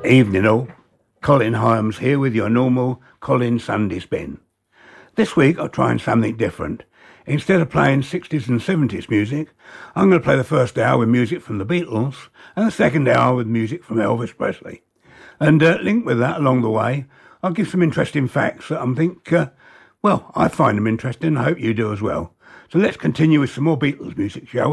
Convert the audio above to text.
Evening all. Colin Hyams here with your normal Colin Sunday spin. This week I'll try something different. Instead of playing 60s and 70s music, I'm going to play the first hour with music from the Beatles and the second hour with music from Elvis Presley. And linked with that along the way, I'll give some interesting facts that I find them interesting. I hope you do as well. So let's continue with some more Beatles music, shall we?